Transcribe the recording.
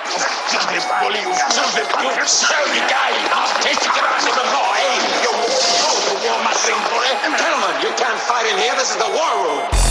Filthy bully, you filthy, you dirty guy. I'll take you out of the law, eh? You war mastering bully. Gentlemen, you can't fight in here. This is the war room.